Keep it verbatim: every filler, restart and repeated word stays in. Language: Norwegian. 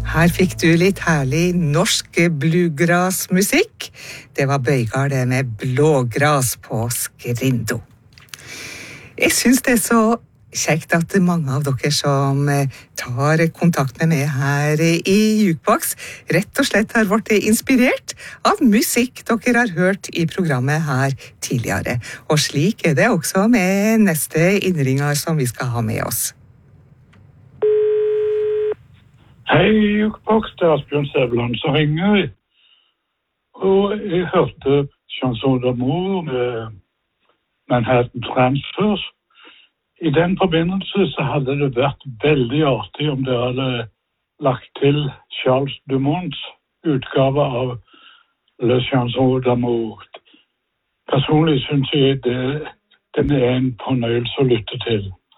Her fikk du litt herlig norsk bluegrass-musikk. Det var Bøygard med blågras på Skrindo. Jeg synes det er så kjekt at mange av dere som tar kontakt med meg her i Jukebox rett og slett har vært inspirert av musikk dere har hørt i programmet her tidligere. Og slik er det også med neste innringer som vi skal ha med oss. Hei, Jukebox, det er Asbjørn Sæveland som ringer. Og jeg hørte Chanson d'amour med Manhattan Transfers. I den forbindelse så hadde det vært veldig artig om dere hadde lagt til Charles Dumonts utgave av Le Chanson d'amour. Personlig synes jeg det, den er en fornøyelse å lytte til.